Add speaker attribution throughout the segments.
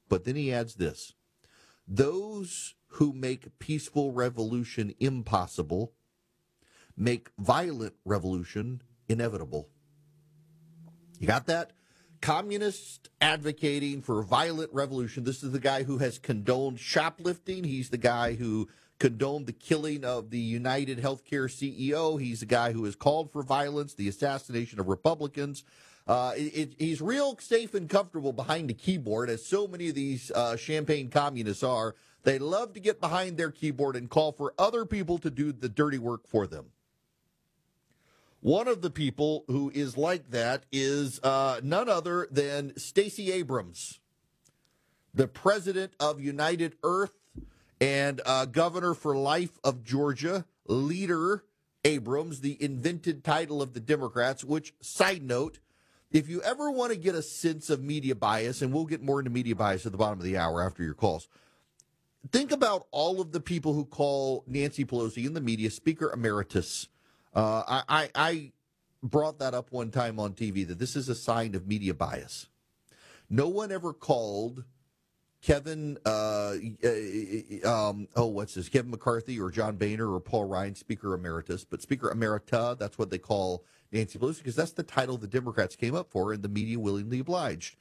Speaker 1: But then he adds this: those who make peaceful revolution impossible make violent revolution inevitable. You got that? Communist advocating for violent revolution. This is the guy who has condoned shoplifting. He's the guy who condoned the killing of the United Healthcare CEO. He's the guy who has called for violence, the assassination of Republicans. He's real safe and comfortable behind the keyboard, as so many of these champagne communists are. They love to get behind their keyboard and call for other people to do the dirty work for them. One of the people who is like that is none other than Stacey Abrams, the president of United Earth and governor for life of Georgia, Leader Abrams, the invented title of the Democrats, which, side note, if you ever want to get a sense of media bias, and we'll get more into media bias at the bottom of the hour after your calls, think about all of the people who call Nancy Pelosi in the media Speaker Emeritus. I brought that up one time on TV, that this is a sign of media bias. No one ever called Kevin McCarthy or John Boehner or Paul Ryan Speaker Emeritus, but Speaker Emerita, that's what they call Nancy Pelosi, because that's the title the Democrats came up for, and the media willingly obliged.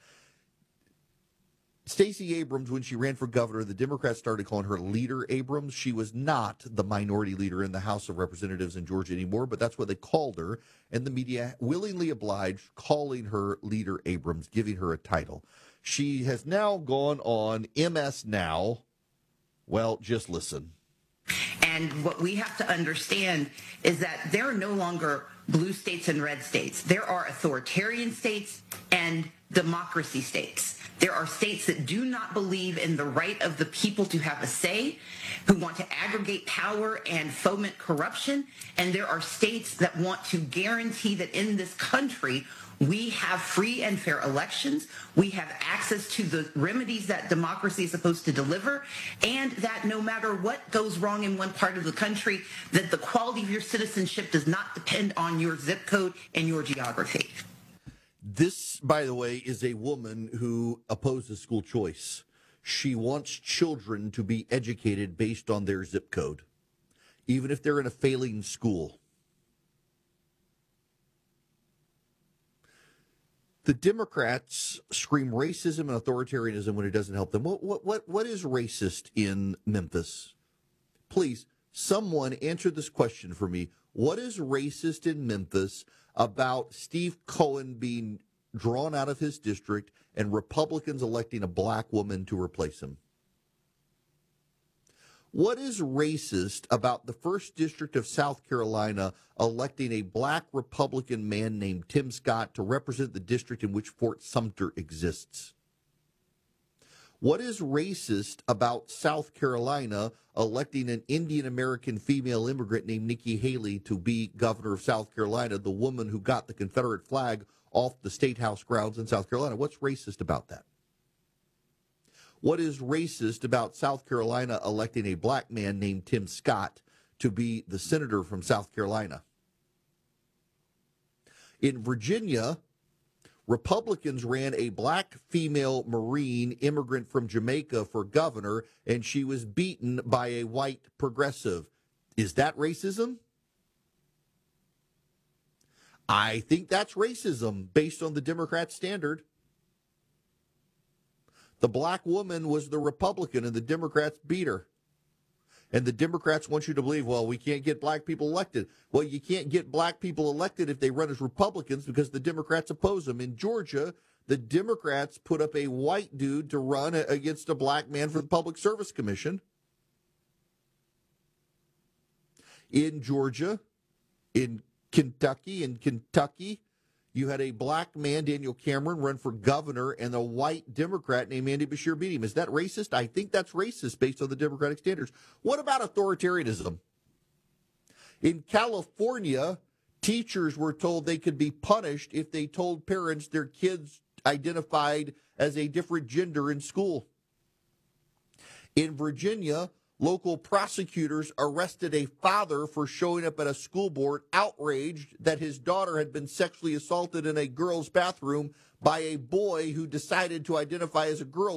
Speaker 1: Stacey Abrams, when she ran for governor, the Democrats started calling her Leader Abrams. She was not the minority leader in the House of Representatives in Georgia anymore, but that's what they called her, and the media willingly obliged, calling her Leader Abrams, giving her a title. She has now gone on MS Now. Well, just listen.
Speaker 2: And what we have to understand is that there are no longer blue states and red states. There are authoritarian states and democracy states. There are states that do not believe in the right of the people to have a say, who want to aggregate power and foment corruption. And there are states that want to guarantee that in this country, we have free and fair elections. We have access to the remedies that democracy is supposed to deliver, and that no matter what goes wrong in one part of the country, that the quality of your citizenship does not depend on your zip code and your geography.
Speaker 1: This, by the way, is a woman who opposes school choice. She wants children to be educated based on their zip code, even if they're in a failing school. The Democrats scream racism and authoritarianism when it doesn't help them. What is racist in Memphis? Please, someone answer this question for me. What is racist in Memphis about Steve Cohen being drawn out of his district and Republicans electing a black woman to replace him? What is racist about the 1st District of South Carolina electing a black Republican man named Tim Scott to represent the district in which Fort Sumter exists? What is racist about South Carolina electing an Indian American female immigrant named Nikki Haley to be governor of South Carolina, the woman who got the Confederate flag off the State House grounds in South Carolina? What's racist about that? What is racist about South Carolina electing a black man named Tim Scott to be the senator from South Carolina? In Virginia, Republicans ran a black female Marine immigrant from Jamaica for governor, and she was beaten by a white progressive. Is that racism? I think that's racism based on the Democrat standard. The black woman was the Republican, and the Democrats beat her. And the Democrats want you to believe, well, we can't get black people elected. Well, you can't get black people elected if they run as Republicans because the Democrats oppose them. In Georgia, the Democrats put up a white dude to run against a black man for the Public Service Commission. In Georgia, in Kentucky, you had a black man, Daniel Cameron, run for governor, and a white Democrat named Andy Beshear beat him. Is that racist? I think that's racist based on the Democratic standards. What about authoritarianism? In California, teachers were told they could be punished if they told parents their kids identified as a different gender in school. In Virginia, local prosecutors arrested a father for showing up at a school board outraged that his daughter had been sexually assaulted in a girl's bathroom by a boy who decided to identify as a girl.